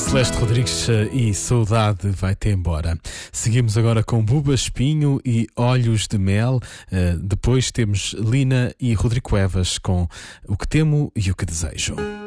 Celeste Rodrigues e Saudade vai-te embora. Seguimos agora com Buba Espinho e Olhos de Mel. Depois temos Lina e Rodrigo Evas com O que Temo e o que Desejo.